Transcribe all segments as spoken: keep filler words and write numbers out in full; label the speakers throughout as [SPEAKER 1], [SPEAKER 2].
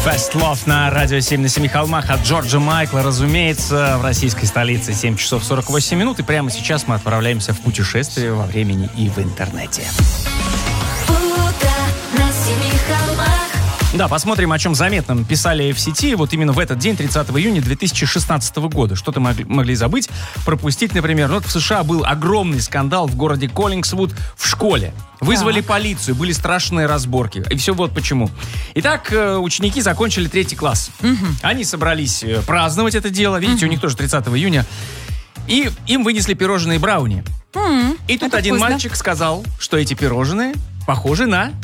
[SPEAKER 1] Fast Love на радио семь на семи холмах от Джорджа Майкла, разумеется, в российской столице семь часов сорок восемь минут. И прямо сейчас мы отправляемся в путешествие во времени и в интернете. Да, посмотрим, о чем заметном писали в сети. Вот именно в этот день, тридцатого июня две тысячи шестнадцатого года. Что-то могли, могли забыть, пропустить, например. Вот в США был огромный скандал в городе Коллингсвуд в школе. Вызвали так. полицию, были страшные разборки. И все вот почему. Итак, ученики закончили третий класс. Угу. Они собрались праздновать это дело. Видите, угу. у них тоже тридцатого июня. И им вынесли пирожные брауни. Угу. И тут это один вкусно. Мальчик сказал, что эти пирожные похожи на...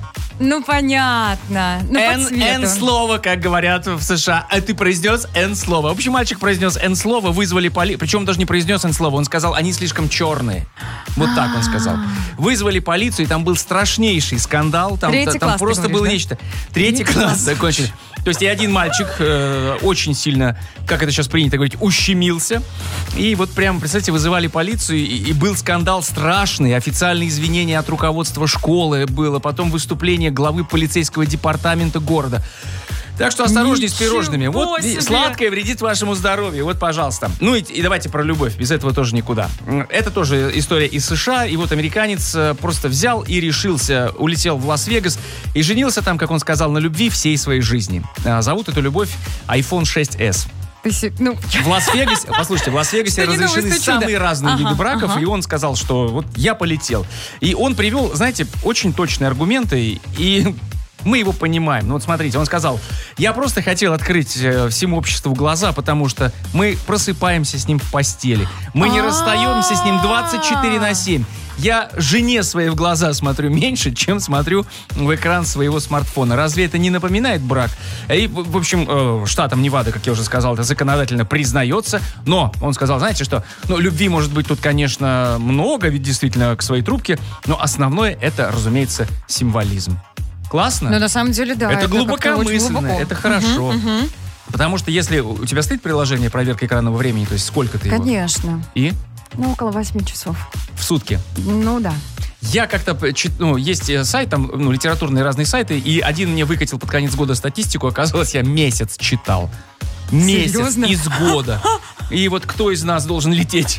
[SPEAKER 2] Ну, понятно. Ну,
[SPEAKER 1] N-слово, как говорят в США. А ты произнес N-слово. В общем, мальчик произнес N-слово, вызвали полицию. Причем даже не произнес N-слово. Он сказал, они слишком черные. Вот так он сказал. Вызвали полицию, и там был страшнейший скандал. Там,
[SPEAKER 2] Третий
[SPEAKER 1] там
[SPEAKER 2] класс,
[SPEAKER 1] просто было
[SPEAKER 2] говоришь,
[SPEAKER 1] нечто. Третий класс закончили. То есть и один мальчик э, очень сильно, как это сейчас принято говорить, ущемился. И вот прямо, представьте, вызывали полицию, и, и был скандал страшный. Официальные извинения от руководства школы было. Потом выступление главы полицейского департамента города. Так что осторожней с пирожными. Вот себе. Сладкое вредит вашему здоровью. Вот, пожалуйста. Ну и, и давайте про любовь. Без этого тоже никуда. Это тоже история из США. И вот американец просто взял и решился, улетел в Лас-Вегас и женился там, как он сказал, на любви всей своей жизни. А, зовут эту любовь айфон шесть эс.
[SPEAKER 2] Ну.
[SPEAKER 1] В Лас-Вегасе, послушайте, в Лас-Вегасе разрешены самые разные ага, виды браков, ага. и он сказал, что вот я полетел. И он привел, знаете, очень точные аргументы, и мы его понимаем. Ну вот смотрите, он сказал, я просто хотел открыть э, всему обществу глаза, потому что мы просыпаемся с ним в постели. Мы не расстаемся с ним двадцать четыре на семь. Я жене своей в глаза смотрю меньше, чем смотрю в экран своего смартфона. Разве это не напоминает брак? И, в общем, э, штатом Невада, как я уже сказал, это законодательно признается. Но он сказал, знаете что, ну, любви может быть тут, конечно, много, ведь действительно к своей трубке, но основное это, разумеется, символизм. Классно?
[SPEAKER 2] Ну, на самом деле, да.
[SPEAKER 1] Это, это глубокомысленно, это хорошо. Угу, угу. Потому что если у тебя стоит приложение проверки экранного времени, то есть сколько ты его?
[SPEAKER 2] Конечно.
[SPEAKER 1] И?
[SPEAKER 2] Ну, около восьми часов.
[SPEAKER 1] В сутки?
[SPEAKER 2] Ну, да.
[SPEAKER 1] Я как-то, ну, есть сайт, там, ну, литературные разные сайты, и один мне выкатил под конец года статистику, оказалось, я месяц читал. Месяц Серьезно? Из года. И вот кто из нас должен лететь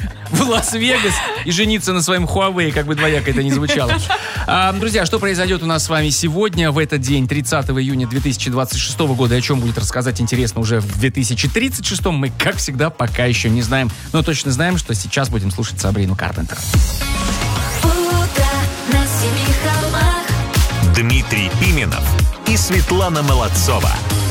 [SPEAKER 1] в Лас-Вегас и жениться на своем Huawei, как бы двояко это ни звучало. А, друзья, что произойдет у нас с вами сегодня, в этот день, тридцатого июня две тысячи двадцать шестого года, о чем будет рассказать интересно уже в две тысячи тридцать шестом, мы, как всегда, пока еще не знаем, но точно знаем, что сейчас будем слушать Сабрину Карпентер.
[SPEAKER 3] Дмитрий Пименов и Светлана Молодцова.